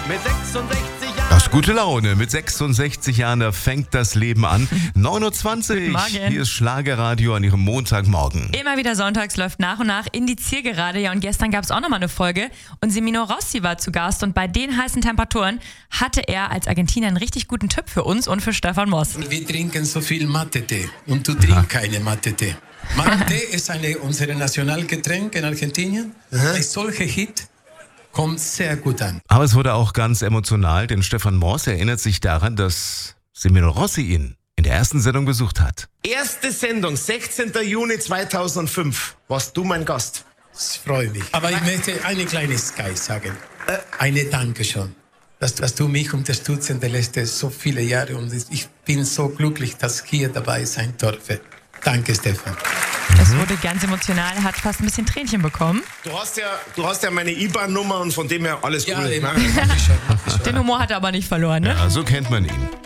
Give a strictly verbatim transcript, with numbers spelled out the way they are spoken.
Mit sechsundsechzig Jahren. Das ist gute Laune. Mit sechsundsechzig Jahren, da fängt das Leben an. neun Uhr zwanzig. Morgen. Hier ist Schlagerradio an Ihrem Montagmorgen. Immer wieder sonntags läuft nach und nach in die Zielgerade. Ja, und gestern gab es auch nochmal eine Folge. Und Semino Rossi war zu Gast. Und bei den heißen Temperaturen hatte er als Argentinier einen richtig guten Tipp für uns und für Stefan Moss. Wir trinken so viel Mate-Tee und du trinkst keine Mate-Tee. Mate-Tee ist eine unser Nationalgetränk in Argentinien. Ein solcher Hit kommt sehr gut an. Aber es wurde auch ganz emotional, denn Stefan Moss erinnert sich daran, dass Semino Rossi ihn in der ersten Sendung besucht hat. Erste Sendung, sechzehnten Juni zweitausendfünf. Warst du mein Gast? Ich freue mich. Aber ich möchte eine Kleinigkeit sagen. Eine Danke schon. Dass, dass du mich unterstützt in den letzten so viele Jahre. Und ich bin so glücklich, dass ich hier dabei sein durfte. Danke, Stefan. Es wurde ganz emotional, er hat fast ein bisschen Tränchen bekommen. Du hast ja, du hast ja meine I B A N-Nummer und von dem her alles Ja, cool. den Ne? mach ich schon, mach ich schon. Den Humor hat er aber nicht verloren, ne? Ja, so kennt man ihn.